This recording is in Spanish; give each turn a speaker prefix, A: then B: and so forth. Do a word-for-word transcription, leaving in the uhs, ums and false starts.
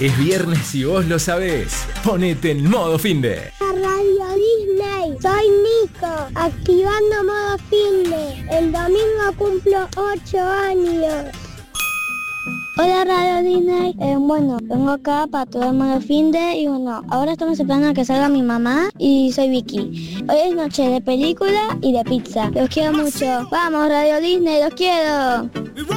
A: Es viernes y vos lo sabés. Ponete en modo finde.
B: Radio Disney, soy Nico, activando modo finde. El domingo cumplo ocho años. Hola Radio Disney, eh, bueno, vengo acá para todo el modo finde y bueno, ahora estamos esperando a que salga mi mamá y soy Vicky. Hoy es noche de película y de pizza. Los quiero mucho. Vamos Radio Disney, los quiero.